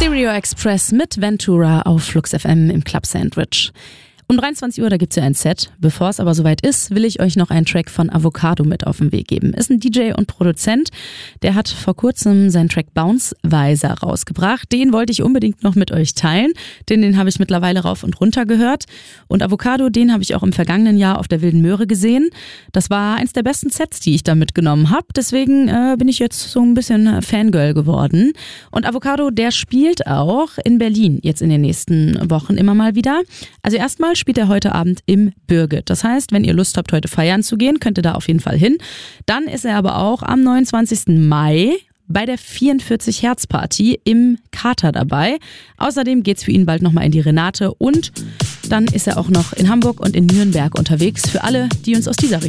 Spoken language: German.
Stereo Express mit Ventura auf Flux FM im Club Sandwich. Um 23 Uhr, da gibt's ja ein Set. Bevor es aber soweit ist, will ich euch noch einen Track von Avocado mit auf den Weg geben. Ist ein DJ und Produzent, der hat vor kurzem seinen Track Bounce Weiser rausgebracht. Den wollte ich unbedingt noch mit euch teilen, denn den habe ich mittlerweile rauf und runter gehört. Und Avocado, den habe ich auch im vergangenen Jahr auf der Wilden Möhre gesehen. Das war eins der besten Sets, die ich da mitgenommen habe. Deswegen bin ich jetzt so ein bisschen Fangirl geworden. Und Avocado, der spielt auch in Berlin jetzt in den nächsten Wochen immer mal wieder. Also erstmal spielt er heute Abend im Birgit. Das heißt, wenn ihr Lust habt, heute feiern zu gehen, könnt ihr da auf jeden Fall hin. Dann ist er aber auch am 29. Mai bei der 44 Hertz Party im Kater dabei. Außerdem geht's für ihn bald nochmal in die Renate und dann ist er auch noch in Hamburg und in Nürnberg unterwegs für alle, die uns aus dieser